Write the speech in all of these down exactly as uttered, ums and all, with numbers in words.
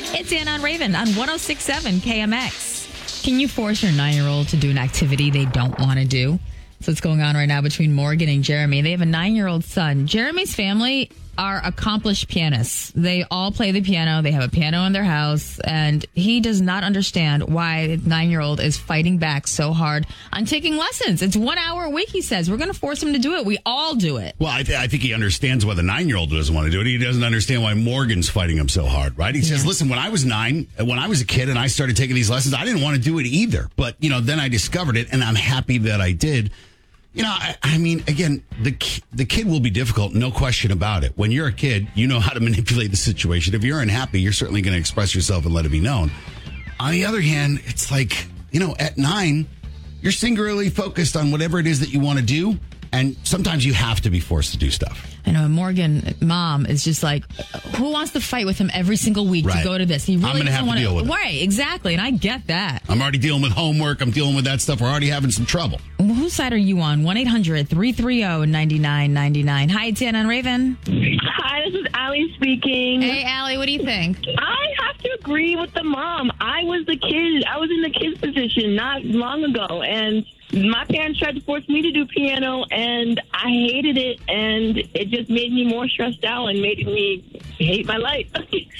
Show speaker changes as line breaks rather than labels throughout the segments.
It's Anna and Raven on one oh six point seven K M X. Can you force your nine-year-old to do an activity they don't want to do? That's what's going on right now between Morgan and Jeremy. They have a nine-year-old son. Jeremy's family are accomplished pianists. They all play the piano. They have a piano in their house. And he does not understand why the nine-year-old is fighting back so hard on taking lessons. It's one hour a week, he says. We're going to force him to do it. We all do it.
Well, I, th- I think he understands why the nine-year-old doesn't want to do it. He doesn't understand why Morgan's fighting him so hard, right? He says,
Yeah.
listen, when I was nine, when I was a kid and I started taking these lessons, I didn't want to do it either. But, you know, then I discovered it, and I'm happy that I did. You know, I, I mean, again, the the kid will be difficult, no question about it. When you're a kid, you know how to manipulate the situation. If you're unhappy, you're certainly going to express yourself and let it be known. On the other hand, it's like, you know, at nine, you're singularly focused on whatever it is that you want to do. And sometimes you have to be forced to do stuff.
I know. Morgan, mom, is just like, who wants to fight with him every single week
Right.
to go to this? He really
I'm gonna
doesn't
have to
want
deal with it.
Right, exactly. And I get that.
I'm already dealing with homework. I'm dealing with that stuff. We're already having some trouble.
Well, whose side are you on? one eight hundred three three zero nine nine nine nine. Hi, it's Anna and Raven.
Hi, this is Allie speaking.
Hey, Allie, what do you think?
I have to agree with the mom. I was the kid. I was in the kid's position not long ago, and my parents tried to force me to do piano, and I hated it, and it just made me more stressed out and made me hate my life.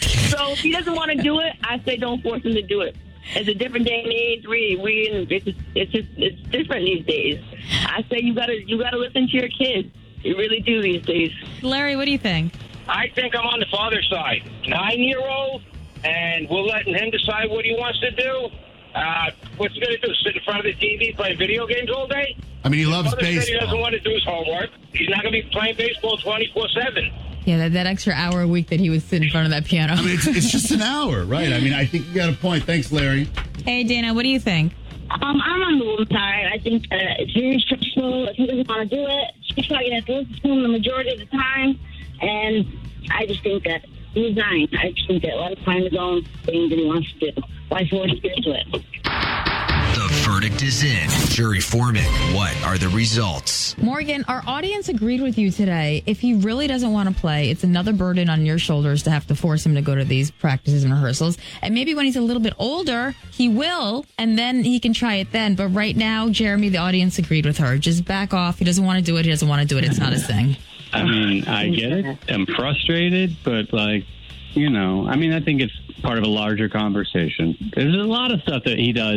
So if he doesn't want to do it, I say don't force him to do it. It's a different day and age. We we it's just, it's just it's different these days. I say you gotta you gotta listen to your kids. You really do these days.
Larry, what do you think?
I think I'm on the father's side. Nine-year-old, and we're letting him decide what he wants to do. Uh, what's he going to do? Sit in front of the T V playing video games all day?
I mean, he loves
Mother said he doesn't
baseball.
want to do his homework. He's not going to be playing baseball twenty-four seven.
Yeah, that, that extra hour a week that he would sit in front of that piano.
I mean, it's, it's just an hour, right? I mean, I think you got a point. Thanks, Larry.
Hey, Dana, what do you think?
Um, I'm on the woman's side. I think uh, it's very stressful. If he doesn't want to do it, she's probably going to have to listen to him the majority of the time. And I just think that he's nine. I just think that let him find his own thing that he wants to do. Why force him into it?
The verdict is in. Jury foreman, what are the results?
Morgan, our audience agreed with you today. If he really doesn't want to play, it's another burden on your shoulders to have to force him to go to these practices and rehearsals. And maybe when he's a little bit older, he will, and then he can try it then. But right now, Jeremy, the audience agreed with her. Just back off. He doesn't want to do it. He doesn't want to do it. It's not his thing.
I mean, I get it. I'm frustrated, but like, you know, I mean, I think it's part of a larger conversation. There's a lot of stuff that he does